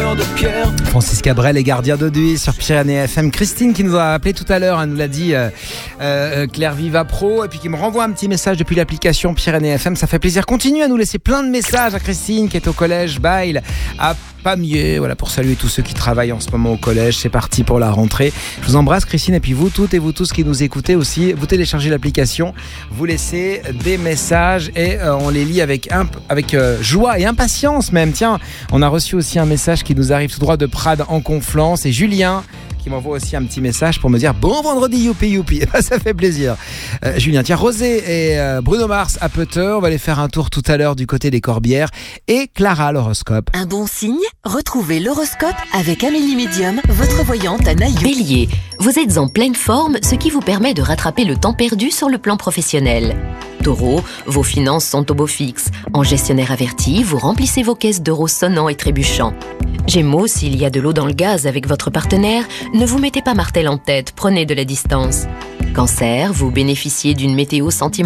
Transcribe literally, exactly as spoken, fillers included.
cœur de pierre. Francis Cabrel et Gardien d'Auduit sur Pyrénées F M. Christine qui nous a appelé tout à l'heure, elle nous l'a dit, euh, euh, Claire Viva Pro, et puis qui me renvoie un petit message depuis l'application Pyrénées F M. Ça fait plaisir. Continuez à nous laisser plein de messages à Christine qui est au collège Bail à Pamiers, voilà, pour saluer tous ceux qui travaillent en ce moment au collège. C'est parti pour la rentrée. Je vous embrasse Christine, et puis vous toutes et vous tous qui nous écoutez aussi, vous téléchargez l'application, vous laissez des messages et euh, on les lit avec, imp- avec euh, joie et impatience même. Tiens, on a reçu aussi un message qui nous arrive tout droit de Prades en Conflans. C'est Julien qui m'envoie aussi un petit message pour me dire bon vendredi, youpi youpi. Ça fait plaisir. Euh, Julien, tiens, Rosé et euh, Bruno Mars à Peteux, on va aller faire un tour tout à l'heure du côté des Corbières, et Clara l'horoscope. Un bon signe? Retrouvez l'horoscope avec Amélie Médium, votre voyante à Naïo. Bélier, vous êtes en pleine forme, ce qui vous permet de rattraper le temps perdu sur le plan professionnel. Taureau, vos finances sont au beau fixe. En gestionnaire averti, vous remplissez vos caisses d'euros sonnants et trébuchants. Gémeaux, s'il y a de l'eau dans le gaz avec votre partenaire, ne vous mettez pas martel en tête, prenez de la distance. Cancer, vous bénéficiez d'une météo sentimentale